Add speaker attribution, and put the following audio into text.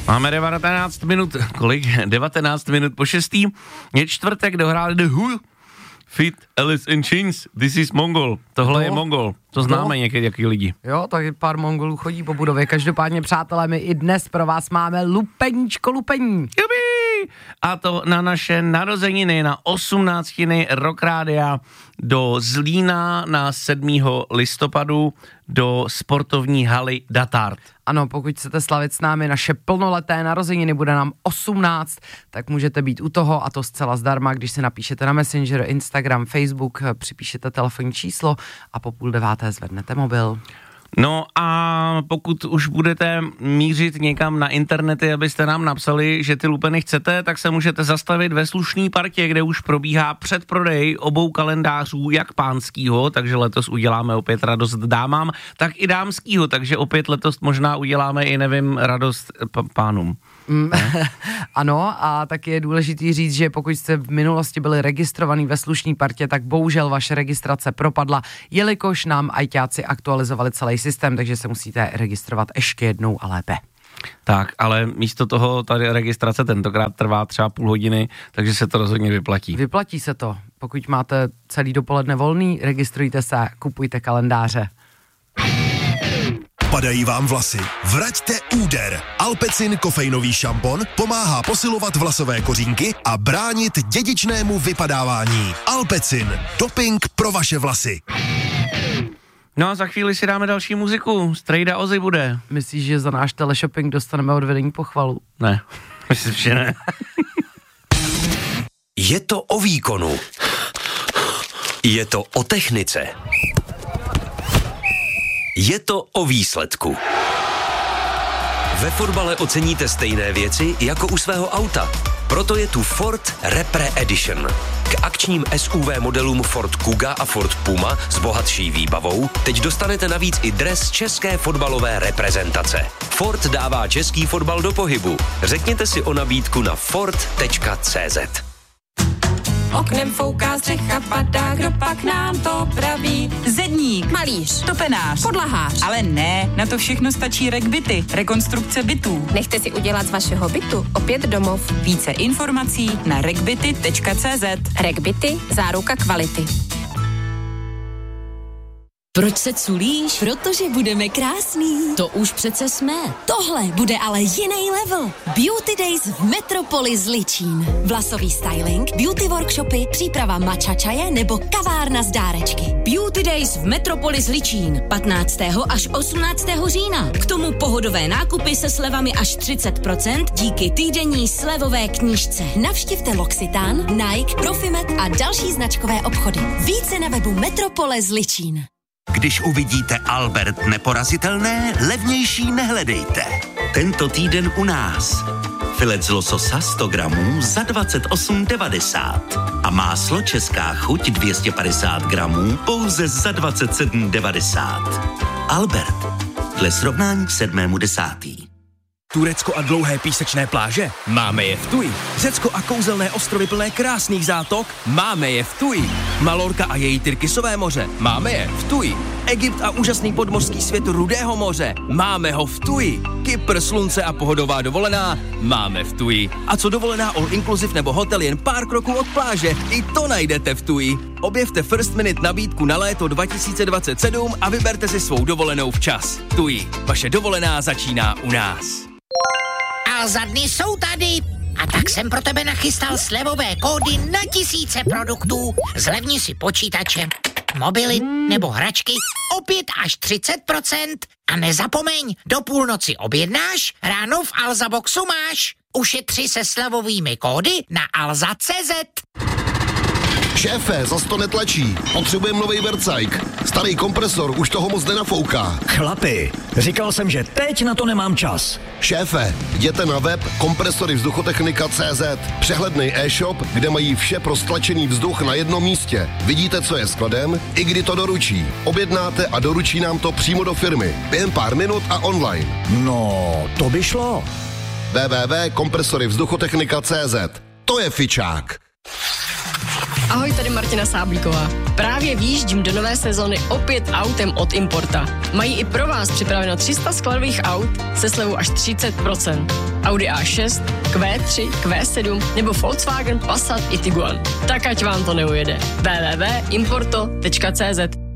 Speaker 1: Máme 19 minut, 19 minut po 6. Je čtvrtek, dohráli The Who, Fit, Alice in Chains, This is Mongol. Tohle je Mongol, to známe někdy lidi.
Speaker 2: Jo, tak pár Mongolů chodí po budově. Každopádně, přátelé, my i dnes pro vás máme lupení.
Speaker 1: Jubi! A to na naše narozeniny, na 18. Rock Rádia do Zlína na 7. listopadu do sportovní haly Datard.
Speaker 2: Ano, pokud chcete slavit s námi naše plnoleté narozeniny, bude nám 18, tak můžete být u toho a to zcela zdarma, když si napíšete na Messenger, Instagram, Facebook, připíšete telefonní číslo a po 8:30 zvednete mobil.
Speaker 1: No a pokud už budete mířit někam na internety, abyste nám napsali, že ty lupeny chcete, tak se můžete zastavit ve slušný partě, kde už probíhá předprodej obou kalendářů, jak pánskýho, takže letos uděláme opět radost dámám, tak i dámskýho, takže opět letos možná uděláme i, nevím, radost pánům.
Speaker 2: Ano, a taky je důležitý říct, že pokud jste v minulosti byli registrovaný ve slušný partě, tak bohužel vaše registrace propadla, jelikož nám ajťáci aktualizovali celý systém, takže se musíte registrovat ještě jednou a lépe.
Speaker 1: Tak, ale místo toho tady registrace tentokrát trvá třeba půl hodiny, takže se to rozhodně vyplatí.
Speaker 2: Vyplatí se to. Pokud máte celý dopoledne volný, registrujte se, kupujte kalendáře.
Speaker 3: Padají vám vlasy? Vraťte úder. Alpecin kofeinový šampon pomáhá posilovat vlasové kořínky a bránit dědičnému vypadávání. Alpecin. Doping pro vaše vlasy.
Speaker 1: No a za chvíli si dáme další muziku. Strejda Ozzy bude.
Speaker 2: Myslíš, že za náš teleshopping dostaneme od vedení pochvalu?
Speaker 1: Ne, myslím, že ne.
Speaker 3: Je to o výkonu. Je to o technice. Je to o výsledku. Ve fotbale oceníte stejné věci jako u svého auta. Proto je tu Ford Repre Edition. K akčním SUV modelům Ford Kuga a Ford Puma s bohatší výbavou teď dostanete navíc i dres české fotbalové reprezentace. Ford dává český fotbal do pohybu. Řekněte si o nabídku na ford.cz.
Speaker 4: Oknem fouká, střecha padá, kdo pak nám to praví?
Speaker 5: Zedník,
Speaker 4: Malíř,
Speaker 5: topenář,
Speaker 4: podlahář.
Speaker 5: ale ne, na to všechno stačí RegBity, rekonstrukce bytů.
Speaker 4: Nechte si udělat z vašeho bytu opět domov.
Speaker 5: Více informací na regbity.cz.
Speaker 4: RegBity, záruka kvality.
Speaker 6: Proč se culíš? Protože budeme krásný. To už přece jsme. Tohle bude ale jiný level. Beauty Days v Metropolis Ličín. Vlasový styling, beauty workshopy, příprava matcha čaje nebo kavárna z dárečky. Beauty Days v Metropolis Ličín. 15. až 18. října. K tomu pohodové nákupy se slevami až 30% díky týdenní slevové knížce. Navštivte L'Occitane, Nike, Profimet a další značkové obchody. Více na webu Metropolis Ličín.
Speaker 7: Když uvidíte Albert neporazitelné, levnější nehledejte. Tento týden u nás. Filet z lososa 100 gramů za 28,90. A máslo Česká chuť 250 gramů pouze za 27,90. Albert. Dle srovnání k 7.10.
Speaker 8: Turecko a dlouhé písečné pláže? Máme je v Tuji. Řecko a kouzelné ostrovy plné krásných zátok? Máme je v Tuji. Malorka a její Tyrkisové moře? Máme je v Tuji. Egypt a úžasný podmořský svět Rudého moře? Máme ho v Tuji. Kypr, slunce a pohodová dovolená? Máme v Tuji. A co dovolená all inclusive nebo hotel jen pár kroků od pláže? I to najdete v Tuji. Objevte First Minute nabídku na léto 2027 a vyberte si svou dovolenou včas. Tuji. Vaše dovolená začíná u nás.
Speaker 9: A za dny jsou tady. A tak jsem pro tebe nachystal slevové kódy na tisíce produktů. Zlevni si počítače, mobily nebo hračky o 5 až 30%. A nezapomeň, do půlnoci objednáš, ráno v Alza Boxu máš. Ušetři se slevovými kódy na alza.cz.
Speaker 10: Šéfe, zas to netlačí. Potřebujeme nový vercajk. Starý kompresor už toho moc nenafouká.
Speaker 11: Chlapi, říkal jsem, že teď na to nemám čas.
Speaker 10: Šéfe, jděte na web kompresoryvzduchotechnika.cz. Přehledný e-shop, kde mají vše pro stlačený vzduch na jednom místě. Vidíte, co je skladem, i kdy to doručí. Objednáte a doručí nám to přímo do firmy. Během pár minut a online.
Speaker 11: No, to by šlo.
Speaker 10: www.kompresoryvzduchotechnika.cz. To je fičák.
Speaker 12: Ahoj, tady Martina Sáblíková. Právě výjíždím do nové sezony opět autem od Importa. Mají i pro vás připraveno 300 skladových aut se slevou až 30%. Audi A6, Q3, Q7 nebo Volkswagen Passat i Tiguan. Tak ať vám to neujede. www.importo.cz